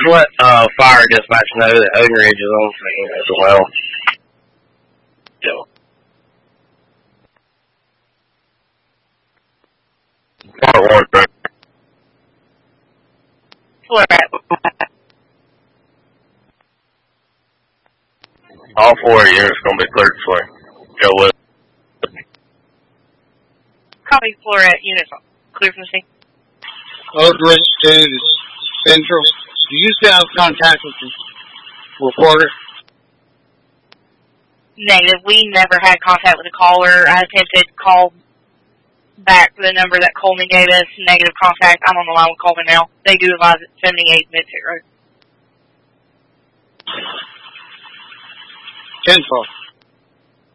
let fire dispatch know that Oden Ridge is on scene as well. Part 1, sir. All 4 units going to be cleared this way. Go with. Copy, Florette. Units clear from the scene. Oden Ridge 2 to Central. Do you still have contact with the reporter? Negative. We never had contact with the caller. I attempted to call back to the number that Coleman gave us. Negative contact. I'm on the line with Coleman now. They do advise at 78 Midset Road. 10-4.